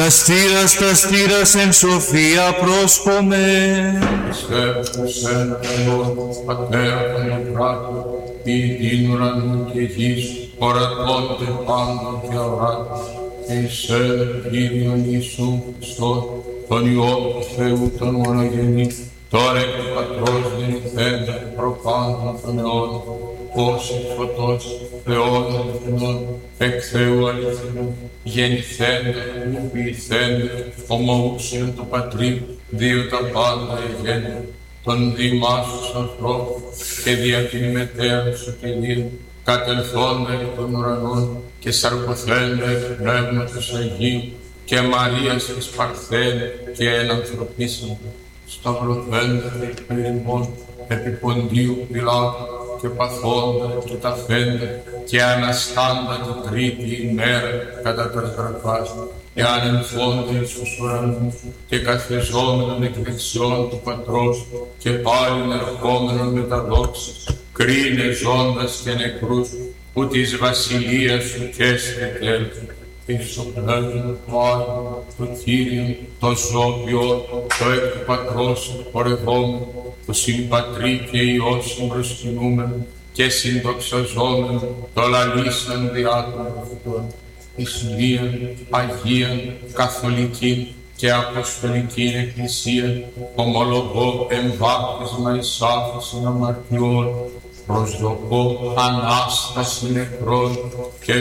Τα στήρας εν σοφία πρόσχομαι. Πιστεύω σε ένα Θεό, Πατέρα των Ευράτων, ποιητήν ουρανού και γης, ορατώνται πάντων και αοράτων. Εις Κύριον Ιησού Χριστό, τον Υιό του Θεού τον μονογενή, τώρα εκ του Πατρός γεννηθέντα και προπάντων των αιώνων, ως εκ φωτός Θεόν αληθινών, εκ Θεού αληθινών, γεννηθέντα, ποιηθέντα, ομοούσιον του Πατρί, δύο τα πάντα εγέννη, των διημάσους ανθρώπων και δια την μετέαν σωτηρία, κατελθόντα εκ των ουρανών και σαρκωθέντα εκ Πνεύματος Αγίου και Μαρίας της Παρθένου και ενανθρωπίσαντα, σταυρωθέντα εκ περιμών επί Ποντίου Πιλάτου και παθώντα και ταφέντα και αναστάντα την τρίτη ημέρα κατά τας γραφάς και ανεμφώντα εις τους ουρανούς και καθιζόμενον εκ δεξιών του Πατρός και πάλιν ερχόμενον με τα δόξα, κρίνε ζώντας και νεκρούς, που της βασιλείας σου κέσται τέλος. Εις το πνεύμα του Άγιου, το Κύριον, το ζώπιο, το εκ του Πατρός πορευόμενο, το συμπατρί και Υιό συμπροσκυνούμενο και συνδοξαζόμενο, το λαλήσαν διά των προφητών, εις Μίαν, Αγίαν, Καθολική και Αποστολική Εκκλησία, ομολογώ εμβάπτισμα εις άφεσιν αμαρτιών, προσδοκώ Ανάσταση νεκρών και